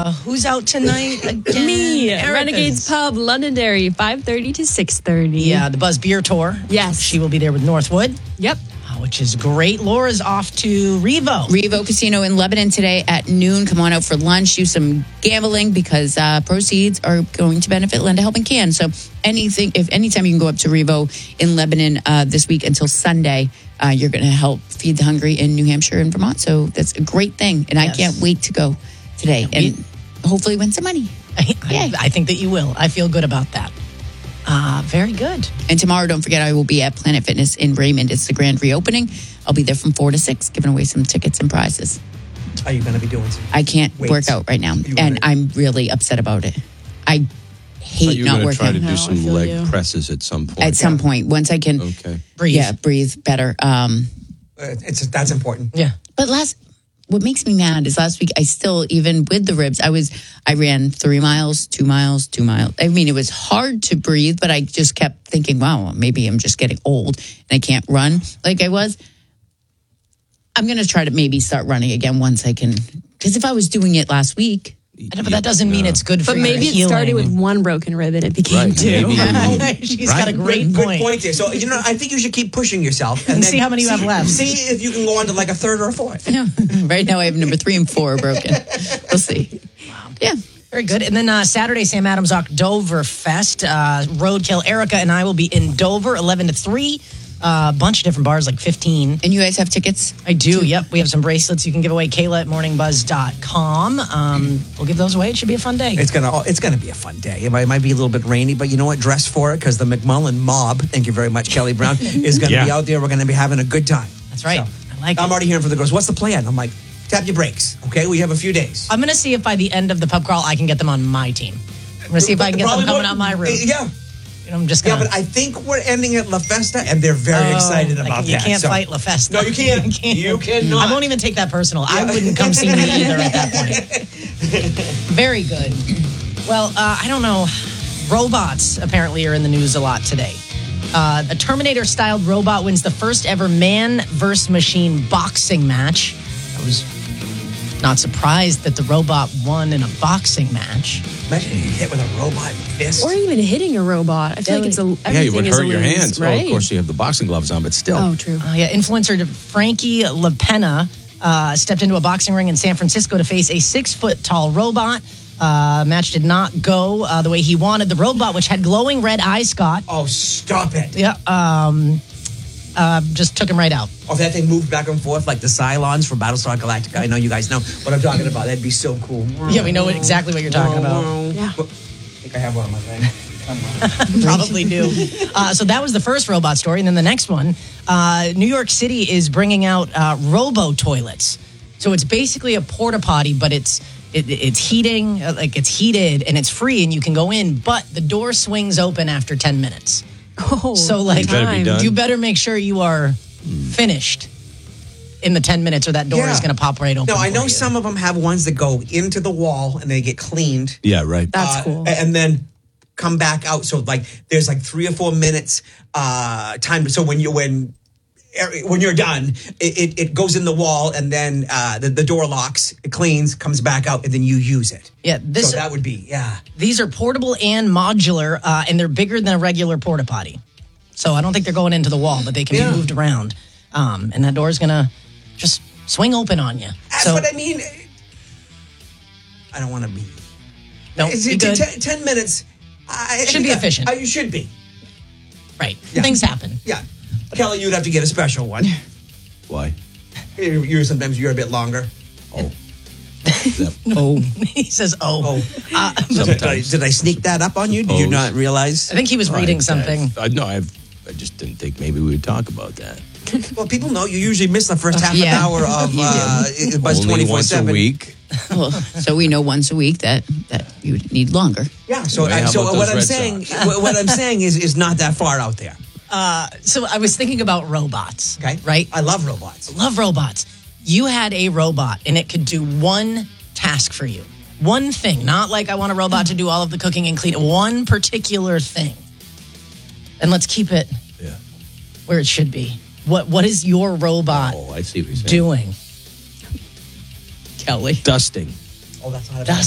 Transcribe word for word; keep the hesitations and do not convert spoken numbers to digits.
Uh, who's out tonight again? Me, Erica's. Renegades Pub, Londonderry, five thirty to six thirty. Yeah, the Buzz Beer Tour. Yes. She will be there with Northwood. Yep. uh, Which is great. Laura's off to Revo. Revo Casino in Lebanon today at noon. Come on out for lunch. Do some gambling because uh, proceeds are going to benefit Lend a Helping Can. So anything, if anytime you can go up to Revo in Lebanon uh, this week until Sunday, uh, you're going to help feed the hungry in New Hampshire and Vermont. So that's a great thing, and Yes. I can't wait to go today Yeah, we- and hopefully win some money. I, I, I think that you will. I feel good about that. Uh, very good. And tomorrow, don't forget, I will be at Planet Fitness in Raymond. It's the grand reopening. I'll be there from four to six, giving away some tickets and prizes. Are you going to be doing some? I can't Weights? work out right now, You and wanna- I'm really upset about it. I hate You're not going to working try to No, I do some feel leg you. presses at some point. at some point once I can. Okay. Breathe. Yeah, breathe better. Um, Uh, it's that's important. Yeah. but last, what makes me mad is last week I still, even with the ribs, I was I ran three miles, two miles, two miles. I mean, it was hard to breathe, but I just kept thinking, wow, maybe I'm just getting old and I can't run like I was. I'm going to try to maybe start running again once I can, because if I was doing it last week. I know, but that doesn't mean it's good for But your maybe it healing. started with one broken rib and it became Right, two. maybe. She's got a great Good point. point there. So, you know, I think you should keep pushing yourself. And then see how many you have left. See if you can go on to like a third or a fourth. Yeah. Right now I have number three and four broken. We'll see. Yeah. Very good. And then uh, Saturday, Sam Adams Oktoberfest. Uh, Roadkill. Erica and I will be in Dover, eleven to three. A uh, bunch of different bars, like fifteen. And you guys have tickets? I do, yep. We have some bracelets you can give away. Kayla at morning buzz dot com. Um, we'll give those away. It should be a fun day. It's gonna oh, it's gonna be a fun day. It might, it might be a little bit rainy, but you know what? Dress for it because the McMullen mob. Thank you very much, Kelly Brown, is gonna Yeah. be out there. We're gonna be having a good time. That's right. So, I like I'm it. already hearing from the girls. What's the plan? I'm like, tap your brakes. Okay, we have a few days. I'm going to see if by the end of the pub crawl, I can get them on my team. I'm going to see if I can get them Probably coming won't- out my room. Yeah, You know, I'm just yeah, going but I think we're ending at La Festa, and they're very excited about You that. can't so- fight La Festa. No, you can't. You cannot. I won't even take that personal. I wouldn't come see me either at that point. Very good. Well, uh, I don't know. Robots apparently are in the news a lot today. Uh, a Terminator-styled robot wins the first ever man versus machine boxing match. I was not surprised that the robot won in a boxing match. Imagine you hit with a robot fist. Or even hitting a robot. I feel like it's a everything Yeah, you would is hurt a your lose, hands. right? Oh, of course, you have the boxing gloves on, but still. Oh, true. Uh, yeah, influencer Frankie LaPena uh, stepped into a boxing ring in San Francisco to face a six-foot-tall robot. Uh, match did not go uh, the way he wanted. The robot, which had glowing red eyes, Scott, Oh, stop it. yeah, um, uh, just took him right out. Oh, if that thing moved back and forth like the Cylons for Battlestar Galactica. I know you guys know what I'm talking about. That'd be so cool. Yeah, we know exactly what you're talking about. Yeah. I think I have one on my thing. Probably do. Uh, so that was the first robot story. And then the next one, uh, New York City is bringing out uh, robo-toilets. So it's basically a porta potty, but it's it, it's heating, uh, like it's heated and it's free and you can go in, but the door swings open after ten minutes. Oh, So like, You better be done. you better make sure you are finished in the ten minutes or that door Yeah. is going to pop right open. No, I for know you. some of them have ones that go into the wall and they get cleaned. Yeah, right. That's uh, cool. And then come back out. So like there's like three or four minutes uh, time. So when you when when you're done, it, it, it goes in the wall and then uh, the, the door locks, it cleans, comes back out, and then you use it. Yeah, this So that would be, yeah. these are portable and modular, uh, and they're bigger than a regular porta potty. So I don't think they're going into the wall, but they can Yeah. be moved around. Um, and that door is going to just swing open on you. That's so, what I mean. I don't want to be. no, It's, you it's good? ten, ten minutes. I, I Should think be I- efficient. I, you should be. right. Yeah. Things happen. Yeah. Kelly, you'd have to get a special one. Why? You're, you're sometimes you're a bit longer. Oh. Oh. He says, oh. Oh, Uh, did, I, did I sneak that up on you? Did you Suppose. not realize? I think he was reading I- something. I, I, no, I've, I just didn't think maybe we would talk about that. Well, people know you usually miss the first half Yeah. an hour of You do. uh, Buzz Only twenty-four once a seven. week. Well, so we know once a week that, that you would need longer. Yeah. So, Hey, I, how so about what those I'm Red saying, Sox? what what I'm saying is, is not that far out there. So I was thinking about robots. Okay. Right? I love robots. Love robots. You had a robot and it could do one task for you. One thing. Not like I want a robot to do all of the cooking and cleaning. One particular thing. And let's keep it Yeah. where it should be. What What is your robot Oh, I see what you're saying. doing? Kelly. Dusting. Oh, that's not a Dust.